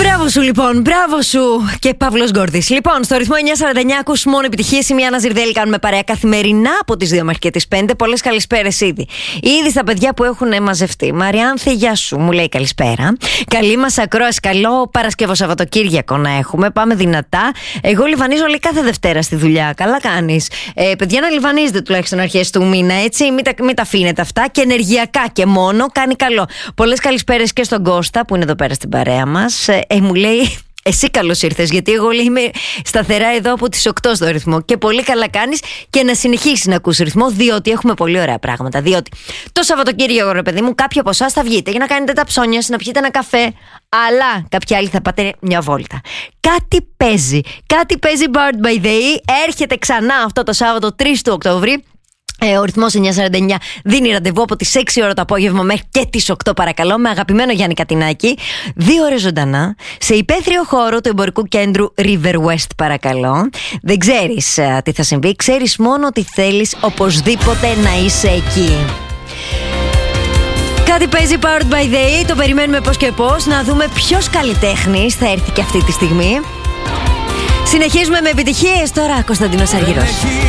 Μπράβο σου λοιπόν, μπράβο σου και Παύλος Γκόρδης. Λοιπόν, στο ρυθμό 949 ακούς μόνο επιτυχίες. Είμαι η Άννα Ζιρδέλη, κάνουμε παρέα καθημερινά από τις 2 μέχρι και τις 5. Πολλές καλησπέρες ήδη. Ήδη στα παιδιά που έχουν μαζευτεί. Μαριάνθη, γεια σου, μου λέει καλησπέρα. Καλή μας ακρόαση, καλό Παρασκευό Σαββατοκύριακο να έχουμε. Πάμε δυνατά. Εγώ λιβανίζω λέει κάθε Δευτέρα στη δουλειά. Καλά κάνεις. Παιδιά, να λιβανίζετε τουλάχιστον αρχές του μήνα, έτσι. Μην τα αφήνετε αυτά και ενεργειακά και μόνο. Κάνει καλό. Πολλές καλησπέρες και στον Κώστα που είναι εδώ πέρα στην παρέα μας. Μου λέει, εσύ καλώς ήρθες, γιατί εγώ λέει, είμαι σταθερά εδώ από τις 8 στο ρυθμό. Και πολύ καλά κάνεις και να συνεχίσεις να ακούς ρυθμό, διότι έχουμε πολύ ωραία πράγματα. Διότι το Σαββατοκύριακο, ρε παιδί μου, κάποιοι από εσάς θα βγείτε για να κάνετε τα ψώνια σας, να πιείτε ένα καφέ. Αλλά κάποιοι άλλοι θα πάτε μια βόλτα. Κάτι παίζει Bird by the E. Έρχεται ξανά αυτό το Σάββατο 3 του Οκτώβρη. Ο ρυθμός 949 δίνει ραντεβού από τις 6 ώρα το απόγευμα μέχρι και τις 8 παρακαλώ, με αγαπημένο Γιάννη Κατινάκη. 2 ώρες ζωντανά σε υπαίθριο χώρο του εμπορικού κέντρου River West παρακαλώ. Δεν ξέρεις τι θα συμβεί, ξέρεις μόνο ότι θέλεις οπωσδήποτε να είσαι εκεί. Κάτι παίζει Powered by the E, το περιμένουμε πώς και πώς. Να δούμε ποιος καλλιτέχνης θα έρθει και αυτή τη στιγμή. Συνεχίζουμε με επιτυχίες τώρα, Κωνσταντίνος Αργυρός.